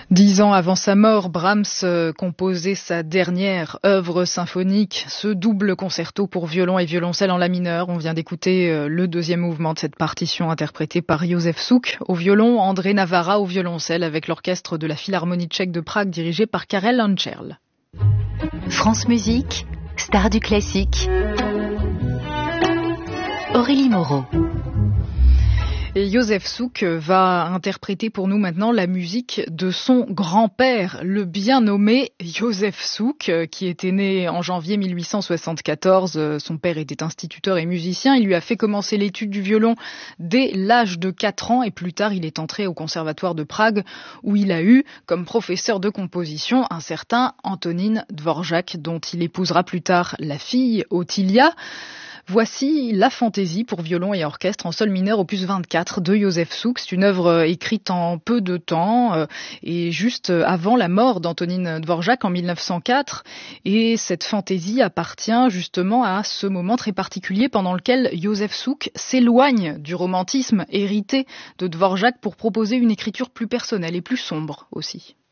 10 ans avant sa mort, Brahms composait sa dernière œuvre symphonique, ce double concerto pour violon et violoncelle en la mineur. On vient d'écouter le deuxième mouvement de cette partition interprété par Józef Suk au violon, André Navarra au violoncelle avec l'orchestre de la Philharmonie tchèque de Prague dirigé par Karel Ančerl. France Musique, star du classique. Aurélie Moreau. Et Józef Suk va interpréter pour nous maintenant la musique de son grand-père, le bien nommé Józef Suk, qui était né en janvier 1874. Son père était instituteur et musicien. Il lui a fait commencer l'étude du violon dès l'âge de 4 ans et plus tard il est entré au conservatoire de Prague où il a eu comme professeur de composition un certain Antonín Dvořák dont il épousera plus tard la fille Otilia. Voici la fantaisie pour violon et orchestre en sol mineur opus 24 de Józef Suk. C'est une œuvre écrite en peu de temps et juste avant la mort d'Antonín Dvořák en 1904. Et cette fantaisie appartient justement à ce moment très particulier pendant lequel Józef Suk s'éloigne du romantisme hérité de Dvořák pour proposer une écriture plus personnelle et plus sombre aussi.